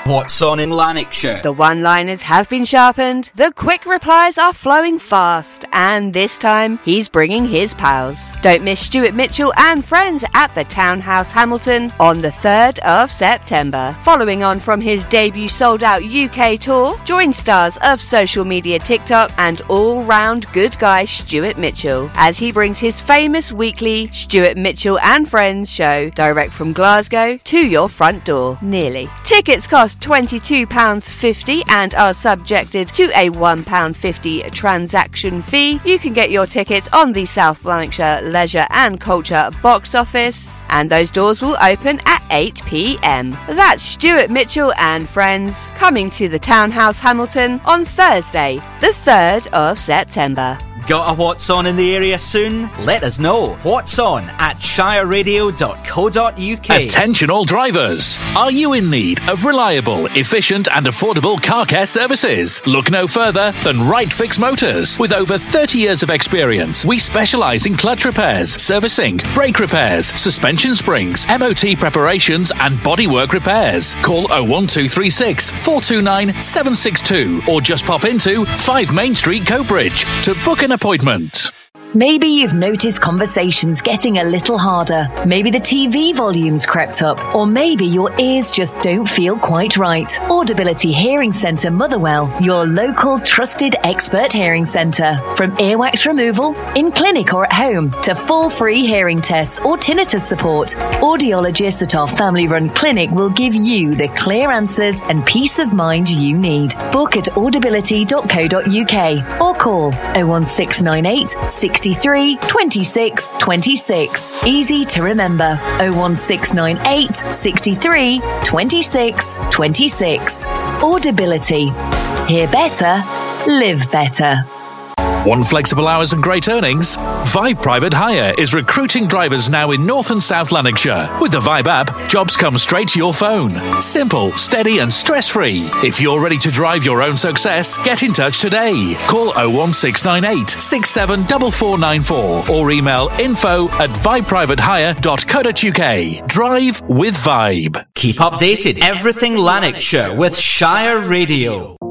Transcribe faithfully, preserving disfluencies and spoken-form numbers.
What's on in Lanarkshire? The one-liners have been sharpened, the quick replies are flowing fast, and this time he's bringing his pals. Don't miss Stuart Mitchell and friends at the Townhouse Hamilton on the third of September. Following on from his debut sold-out U K tour, join stars of social media TikTok and all-round good guy Stuart Mitchell as he brings his famous weekly Stuart Mitchell and Friends show direct from Glasgow to your front door, nearly. Tickets cost twenty-two pounds fifty and are subjected to a one pound fifty transaction fee. You can get your tickets on the South Lanarkshire Leisure and Culture box office, and those doors will open at eight p m. That's Stuart Mitchell and Friends coming to the Townhouse Hamilton on Thursday, the third of September. Got a What's On in the area soon? Let us know. What's On at shire radio dot co dot u k. Attention all drivers. Are you in need of reliable, efficient and affordable car care services? Look no further than Right Fix Motors. With over thirty years of experience, we specialise in clutch repairs, servicing, brake repairs, suspension springs, M O T preparations and bodywork repairs. Call oh one two three six, four two nine, seven six two or just pop into five Main Street, Coatbridge to book an appointment. Maybe you've noticed conversations getting a little harder. Maybe the T V volume's crept up. Or maybe your ears just don't feel quite right. Audibility Hearing Centre Motherwell, your local trusted expert hearing centre. From earwax removal, in clinic or at home, to full free hearing tests or tinnitus support, audiologists at our family-run clinic will give you the clear answers and peace of mind you need. Book at audibility dot co dot u k or call oh one six nine eight, sixty-three, twenty-six, twenty-six. Easy to remember. oh one six nine eight, sixty-three, twenty-six, twenty-six. Audibility. Hear better, live better. Want flexible hours and great earnings? Vibe Private Hire is recruiting drivers now in North and South Lanarkshire. With the Vibe app, jobs come straight to your phone. Simple, steady and stress-free. If you're ready to drive your own success, get in touch today. Call oh one six nine eight, six seven four four nine four or email info at vibe private hire dot co dot u k. Drive with Vibe. Keep updated everything Lanarkshire with Shire Radio.